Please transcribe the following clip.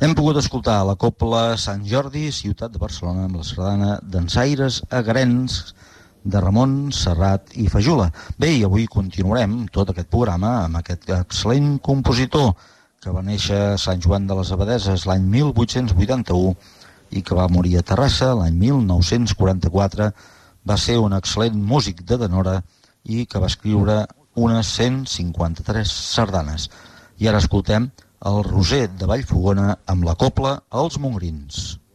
Hem pogut escoltar la Cobla Sant Jordi, ciutat de Barcelona, amb la sardana Dansaires Agrarencs de Ramon Serrat i Fajula. Bé, i avui continuarem tot aquest programa amb aquest excel·lent compositor que va néixer a Sant Joan de les Abadeses l'any 1881 i que va morir a Terrassa l'any 1944. Va ser un excel·lent músic de tenora i que va escriure unes 153 sardanes. I ara escoltem el Roser de Vallfogona amb la Cobla Els Mongrins.